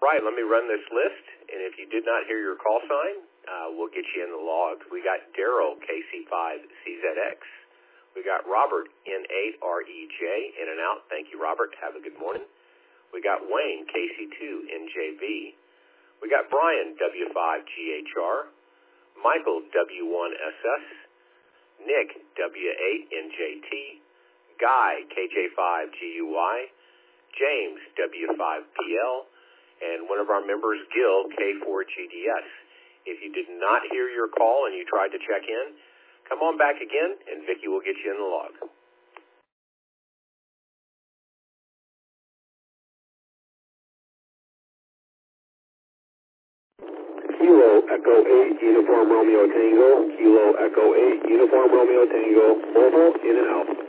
Right, let me run this list, and if you did not hear your call sign, we'll get you in the log. We got Daryl, KC5CZX. We got Robert, N8REJ, in and out. Thank you, Robert. Have a good morning. We got Wayne, KC2NJV. We got Brian, W5GHR. Michael, W1SS. Nick, W8NJT. Guy, KJ5GUY. James, W5PL. And one of our members, Gil, K4GDS. If you did not hear your call and you tried to check in, come on back again, and Vicki will get you in the log. Kilo Echo 8, Uniform Romeo Tango. Kilo Echo 8, Uniform Romeo Tango. Over, in and out.